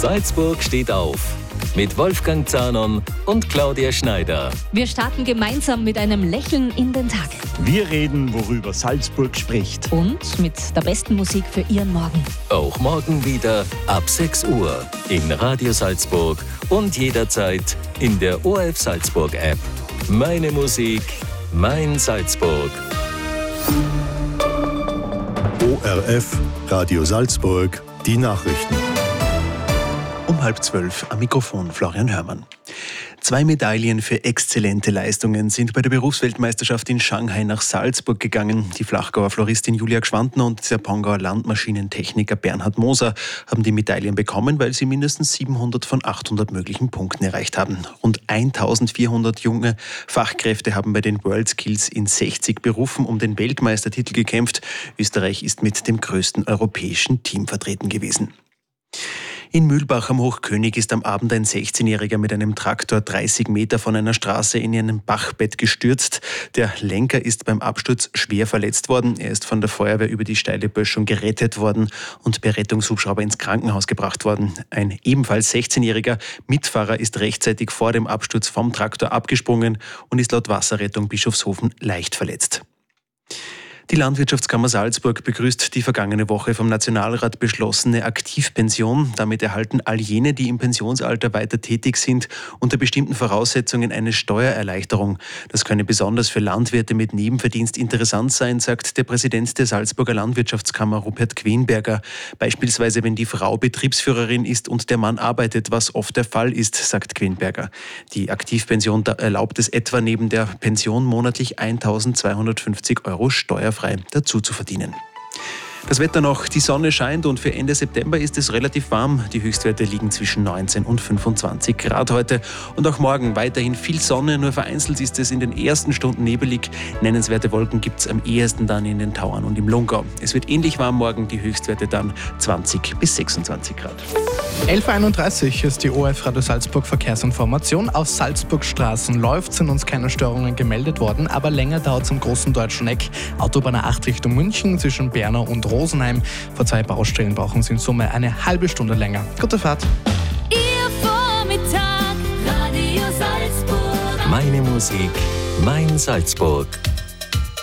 Salzburg steht auf. Mit Wolfgang Zahnon und Claudia Schneider. Wir starten gemeinsam mit einem Lächeln in den Tag. Wir reden, worüber Salzburg spricht. Und mit der besten Musik für Ihren Morgen. Auch morgen wieder ab 6 Uhr in Radio Salzburg und jederzeit in der ORF Salzburg App. Meine Musik, mein Salzburg. ORF, Radio Salzburg, die Nachrichten. Um 11:30 am Mikrofon Florian Hörmann. 2 Medaillen für exzellente Leistungen sind bei der Berufsweltmeisterschaft in Shanghai nach Salzburg gegangen. Die Flachgauer Floristin Julia Gschwandner und der Pongauer Landmaschinentechniker Bernhard Moser haben die Medaillen bekommen, weil sie mindestens 700 von 800 möglichen Punkten erreicht haben. Rund 1400 junge Fachkräfte haben bei den WorldSkills in 60 Berufen um den Weltmeistertitel gekämpft. Österreich ist mit dem größten europäischen Team vertreten gewesen. In Mühlbach am Hochkönig ist am Abend ein 16-Jähriger mit einem Traktor 30 Meter von einer Straße in ein Bachbett gestürzt. Der Lenker ist beim Absturz schwer verletzt worden. Er ist von der Feuerwehr über die steile Böschung gerettet worden und per Rettungshubschrauber ins Krankenhaus gebracht worden. Ein ebenfalls 16-jähriger Mitfahrer ist rechtzeitig vor dem Absturz vom Traktor abgesprungen und ist laut Wasserrettung Bischofshofen leicht verletzt. Die Landwirtschaftskammer Salzburg begrüßt die vergangene Woche vom Nationalrat beschlossene Aktivpension. Damit erhalten all jene, die im Pensionsalter weiter tätig sind, unter bestimmten Voraussetzungen eine Steuererleichterung. Das könne besonders für Landwirte mit Nebenverdienst interessant sein, sagt der Präsident der Salzburger Landwirtschaftskammer Rupert Quenberger. Beispielsweise, wenn die Frau Betriebsführerin ist und der Mann arbeitet, was oft der Fall ist, sagt Quenberger. Die Aktivpension erlaubt es etwa neben der Pension monatlich 1.250 € steuerfrei dazu zu verdienen. Das Wetter noch, die Sonne scheint und für Ende September ist es relativ warm. Die Höchstwerte liegen zwischen 19 und 25 Grad heute. Und auch morgen weiterhin viel Sonne, nur vereinzelt ist es in den ersten Stunden nebelig. Nennenswerte Wolken gibt es am ehesten dann in den Tauern und im Lungau. Es wird ähnlich warm morgen, die Höchstwerte dann 20 bis 26 Grad. 11:31 ist die ORF Radio Salzburg Verkehrsinformation. Auf Salzburgstraßen sind uns keine Störungen gemeldet worden, aber länger dauert es am Großen Deutschen Eck. Autobahn 8 Richtung München zwischen Bernau und Rosenheim. Vor 2 Baustellen brauchen Sie in Summe eine halbe Stunde länger. Gute Fahrt. Ihr Vormittag, Radio Salzburg. Meine Musik, mein Salzburg.